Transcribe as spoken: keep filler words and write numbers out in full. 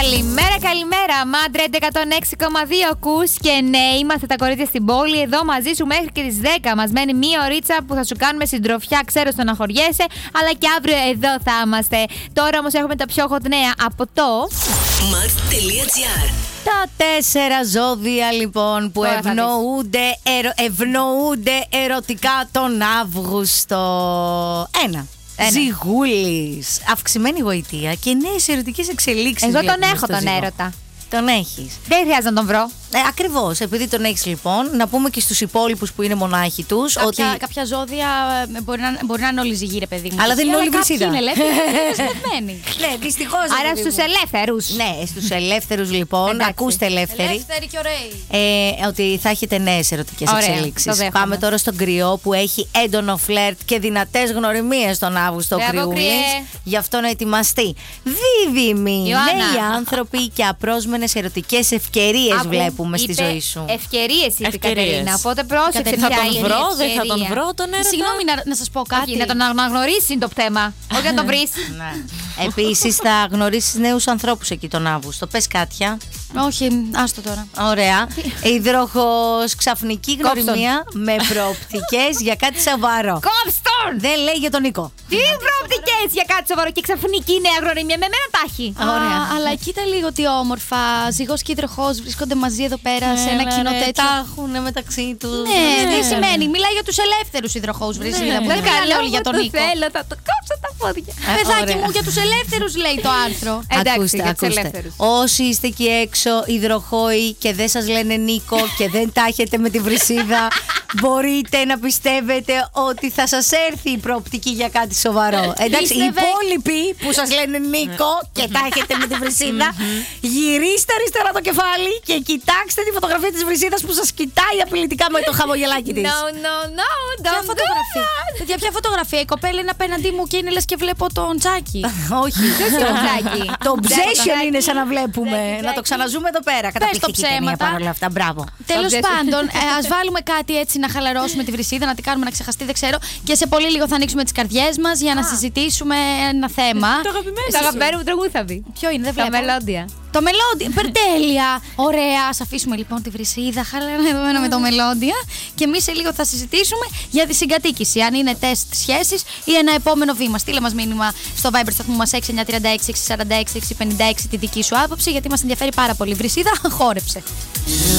Καλημέρα, καλημέρα. Μάντρε εκατόν έξι κόμμα δύο ακούς και ναι, είμαστε τα κορίτσια στην πόλη. Εδώ μαζί σου μέχρι και τις δέκα. Μας μένει μία ωρίτσα που θα σου κάνουμε συντροφιά. Ξέρω στο να χωριέσαι, αλλά και αύριο εδώ θα είμαστε. Τώρα όμως έχουμε τα πιο hot νέα από το μαρ τελεία τζι άρ. Τα τέσσερα ζώδια λοιπόν που ευνοούνται, ερω, ευνοούνται ερωτικά τον Αύγουστο. Ένα. Ζυγούλης. Αυξημένη γοητεία και νέες ερωτικές εξελίξεις. Εγώ τον έχω τον ζυγό. έρωτα. Τον έχεις. Δεν χρειάζεται να τον βρω. Ε, ακριβώς, επειδή τον έχεις λοιπόν, να πούμε και στους υπόλοιπους που είναι μονάχοι τους κάποια, ότι. Κάποια ζώδια μπορεί να, μπορεί να είναι όλοι ζυγοί, ρε παιδί μου. Αλλά δεν είναι όλοι βρυσίδα. Είναι ελεύθεροι, είναι σπασμένοι. Ναι, δυστυχώς. Άρα στους ελεύθερους. Ναι, στους ελεύθερους λοιπόν, Εντάξει. ακούστε ελεύθεροι. Ελεύθεροι και ωραίοι. Ε, ότι θα έχετε νέες ερωτικές Ωραία, εξελίξεις. το δέχομαι. Πάμε τώρα στον Κρυό που έχει έντονο φλερτ και δυνατές γνωριμίες τον Αύγουστο. Μπράβο, Κρυούλης. Κρυέ. Γι' αυτό να ετοιμαστεί. Δίδυμοι, Ιωάννα. νέοι άνθρωποι και απρόσμενες ερωτικές ευκαιρίες Άκου, βλέπουμε στη είπε ζωή σου. Ευκαιρίες είπε η Ευκαιρίες. Κατερίνα. Οπότε πρόσεξε Κατερίνα, ποια θα τον είναι η βρω, δεν θα τον ευκαιρία. βρω τον έρωτα. Συγγνώμη να, να σας πω κάτι. Όχι, να τον αναγνωρίσεις είναι το θέμα. Όχι να τον βρεις. Ναι. Επίσης θα γνωρίσεις νέους ανθρώπους εκεί τον Αύγουστο. Πες Κάτια. Όχι, άστο τώρα. Ωραία. Υδροχος, ξαφνική Κόψτον. γνωριμία με προοπτικές για κάτι σοβαρό. Κόψτον! Δεν λέει για τον Νίκο. Τι προοπτικές για κάτι σοβαρό και ξαφνική νέα γνωριμία. Με μένα τα έχει. Ωραία. Α, αλλά κοίτα λίγο τι όμορφα. Ζυγός και υδροχός βρίσκονται μαζί εδώ πέρα σε ένα Έλα, κοινό ρε, τέτοιο. Τα έχουν μεταξύ τους. Ναι, τι σημαίνει. Μιλάει για τους ελεύθερους υδροχόους βρυσίδα μου. Δεν μιλάει όλοι για τον Νίκο. Θέλω, θα το κόψω τα πόδια. Ε, Παιδάκι ωραία. μου, για τους ελεύθερους λέει το άρθρο. Εντάξει, Ακούστε, για τους ακούστε. ελεύθερους. Όσοι είστε εκεί έξω υδροχόοι και δεν σας λένε Νίκο και δεν τα έχετε με τη βρυσίδα, μπορείτε να πιστεύετε ότι θα σας έρθει η προοπτική για κάτι σοβαρό. Εντάξει, οι Πίστευε. υπόλοιποι που σας λένε Νίκο και τα έχετε με τη βρυσίδα, γυρίστε αριστερά το κεφάλι και κοιτάξτε τη φωτογραφία της βρυσίδας που σας κοιτάει απειλητικά με το χαμογελάκι της. No, no, no, Ποια don't do φωτογραφία. that. Παιδιά, ποια φωτογραφία. Η κοπέλα είναι απέναντί μου και είναι λες και βλέπω τον Τζάκι. Όχι. Το Τζάκι. Το obsession Τζάκι. είναι σαν να βλέπουμε. Τζάκι, Να το Τζάκι. ξαναζούμε εδώ πέρα. Καταπληκτική ταινία ψέματα. παρόλα αυτά. Μπράβο. Τέλος Obsession. πάντων, ε, ας βάλουμε κάτι έτσι να χαλαρώσουμε τη βρυσίδα, να την κάνουμε να ξεχαστεί, δεν ξέρω. Και σε πολύ λίγο θα ανοίξουμε τις καρδιές μας για να συζητήσουμε ένα θέμα. Το αγαπημένο Το σου. αγαπημένο μου τραγούδι θα μπει. Ποιο είναι, δεν Τα βλέπω. μελόντια. Το μελόντια, περτέλεια. Ωραία, ας αφήσουμε λοιπόν τη βρυσίδα χαλαρά με το μελόντια και εμείς σε λίγο θα συζητήσουμε για τη συγκατοίκηση. Αν είναι τεστ σχέσης ή ένα επόμενο βήμα. Στείλε μας μήνυμα στο Viber σταθμού μας έξι εννιά τρία έξι έξι τέσσερα έξι έξι πέντε έξι τη δική σου άποψη, γιατί μας ενδιαφέρει πάρα πολύ. Βρυσίδα, χόρεψε.